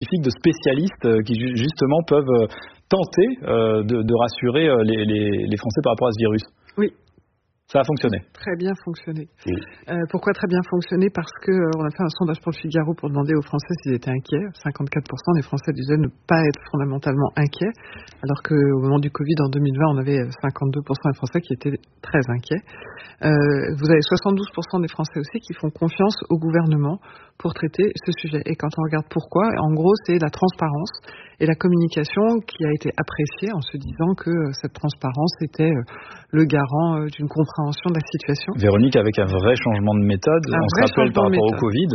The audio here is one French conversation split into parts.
scientifiques, de spécialistes qui justement peuvent tenter de rassurer les Français par rapport à ce virus. Oui. Ça a fonctionné. Très bien fonctionné. Pourquoi très bien fonctionné? Parce que on a fait un sondage pour le Figaro pour demander aux Français s'ils étaient inquiets. 54% des Français disaient ne pas être fondamentalement inquiets, alors qu'au moment du Covid en 2020, on avait 52% des Français qui étaient très inquiets. Vous avez 72% des Français aussi qui font confiance au gouvernement pour traiter ce sujet. Et quand on regarde pourquoi, en gros, c'est la transparence et la communication qui a été appréciée en se disant que cette transparence était le garant d'une compréhension de la situation. Véronique, avec un vrai changement de méthode, on se rappelle par rapport au Covid,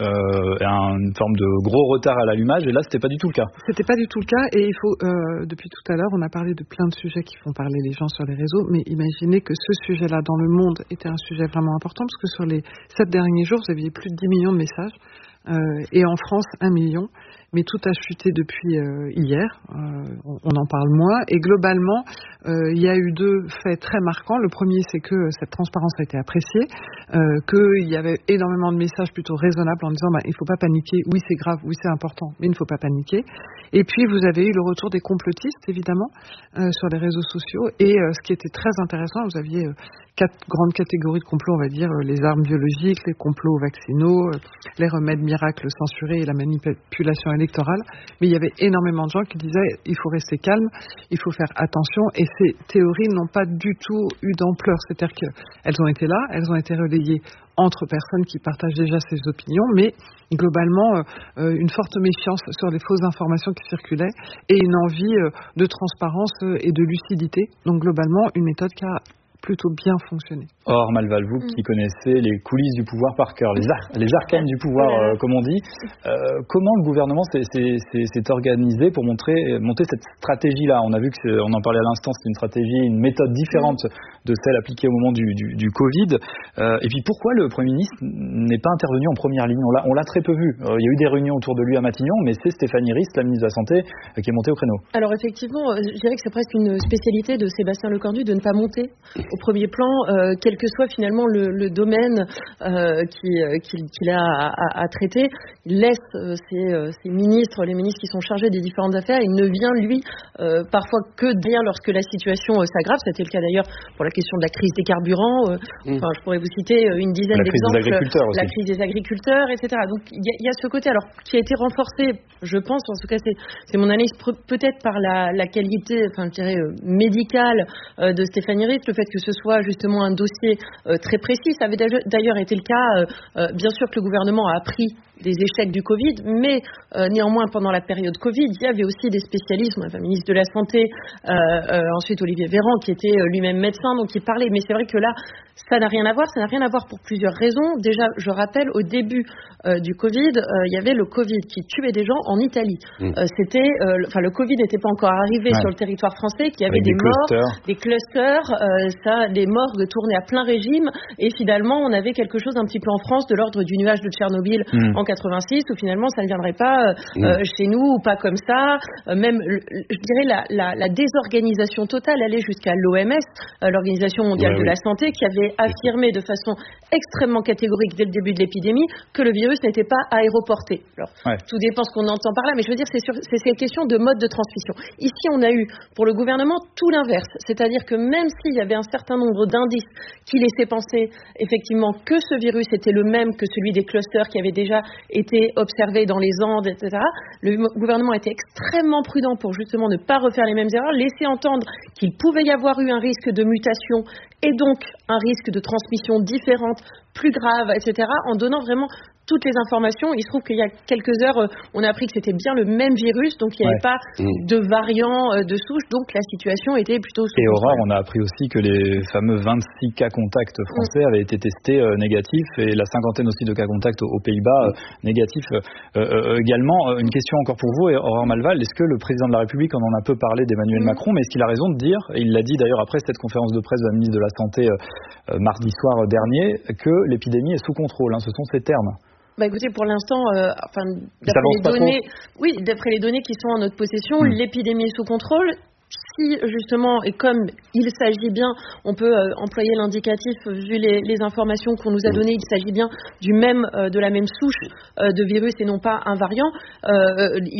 une forme de gros retard à l'allumage, et là, c'était pas du tout le cas. C'était pas du tout le cas, et il faut, depuis tout à l'heure, on a parlé de plein de sujets qui font parler les gens sur les réseaux, mais imaginez que ce sujet-là dans le monde était un sujet vraiment important, parce que sur les 7 derniers jours, vous aviez plus de 10 millions de messages, et en France, 1 million. Mais tout a chuté depuis hier, on en parle moins, et globalement, il y a eu 2 faits très marquants. Le premier, c'est que cette transparence a été appréciée, qu'il y avait énormément de messages plutôt raisonnables en disant il ne faut pas paniquer, oui c'est grave, oui c'est important, mais il ne faut pas paniquer. Et puis vous avez eu le retour des complotistes, évidemment, sur les réseaux sociaux, et ce qui était très intéressant, vous aviez 4 grandes catégories de complots, on va dire, les armes biologiques, les complots vaccinaux, les remèdes miracles censurés et la manipulation électorale. Mais il y avait énormément de gens qui disaient il faut rester calme, il faut faire attention, et ces théories n'ont pas du tout eu d'ampleur. C'est-à-dire qu'elles ont été là, elles ont été relayées entre personnes qui partagent déjà ces opinions, mais globalement une forte méfiance sur les fausses informations qui circulaient et une envie de transparence et de lucidité. Donc globalement, une méthode qui a plutôt bien fonctionné. Or, Malval, vous qui connaissez les coulisses du pouvoir par cœur, les arcanes du pouvoir, comme on dit, comment le gouvernement s'est organisé pour monter cette stratégie-là? On a vu on en parlait à l'instant, c'est une stratégie, une méthode différente de celle appliquée au moment du Covid. Et puis pourquoi le Premier ministre n'est pas intervenu en première ligne? On l'a très peu vu. Il y a eu des réunions autour de lui à Matignon, mais c'est Stéphanie Rist, la ministre de la Santé, qui est montée au créneau. Alors effectivement, je dirais que c'est presque une spécialité de Sébastien Lecornu de ne pas monter au premier plan, quel que soit finalement le domaine qu'il a à traiter. Il laisse ses ministres, les ministres qui sont chargés des différentes affaires, il ne vient lui parfois que derrière lorsque la situation s'aggrave. C'était le cas d'ailleurs pour la question de la crise des carburants. Enfin, je pourrais vous citer une dizaine d'exemples. La crise des agriculteurs, etc. Donc il y a ce côté alors qui a été renforcé, je pense, en tout cas c'est mon analyse, peut-être par la qualité, enfin je dirais médicale de Stéphanie Rist, le fait que ce soit justement un dossier très précis. Ça avait d'ailleurs été le cas, bien sûr que le gouvernement a appris des échecs du Covid, mais néanmoins pendant la période Covid, il y avait aussi des spécialistes, la ministre de la Santé, ensuite Olivier Véran qui était lui-même médecin, donc il parlait, mais c'est vrai que là, ça n'a rien à voir pour plusieurs raisons. Déjà, je rappelle, au début du Covid, il y avait le Covid qui tuait des gens en Italie. Le Covid n'était pas encore arrivé sur le territoire français, qu'il y avait des morts, des clusters, des morgues tournées à plein régime, et finalement, on avait quelque chose un petit peu en France de l'ordre du nuage de Tchernobyl en 86, où finalement, ça ne viendrait pas chez nous, ou pas comme ça. Même, je dirais, la désorganisation totale allait jusqu'à l'OMS, l'Organisation mondiale de la santé, qui avait affirmé de façon extrêmement catégorique dès le début de l'épidémie que le virus n'était pas aéroporté. Alors, tout dépend ce qu'on entend par là, mais je veux dire, c'est cette question de mode de transmission. Ici, on a eu, pour le gouvernement, tout l'inverse. C'est-à-dire que même s'il y avait un certain nombre d'indices qui laissaient penser, effectivement, que ce virus était le même que celui des clusters qui avaient déjà été observés dans les Andes, etc., le gouvernement était extrêmement prudent pour justement ne pas refaire les mêmes erreurs, laisser entendre qu'il pouvait y avoir eu un risque de mutation et donc un risque de transmission différente, plus grave, etc., en donnant vraiment toutes les informations. Il se trouve qu'il y a quelques heures, on a appris que c'était bien le même virus, donc il n'y avait pas de variant de souche, donc la situation était plutôt sous contrôle. Et Aurore, on a appris aussi que les fameux 26 cas contacts français avaient été testés négatifs, et la cinquantaine aussi de cas contacts aux Pays-Bas négatifs également. Une question encore pour vous, Aurore Malval, est-ce que le président de la République, on en a peu parlé d'Emmanuel Macron, mais est-ce qu'il a raison de dire, et il l'a dit d'ailleurs après cette conférence de presse de la ministre de la Santé mardi soir dernier, que l'épidémie est sous contrôle, ce sont ses termes? Écoutez, pour l'instant, d'après les données qui sont en notre possession, l'épidémie est sous contrôle. Si justement, et comme il s'agit bien, on peut employer l'indicatif vu les informations qu'on nous a données, il s'agit bien de la même souche de virus et non pas un variant.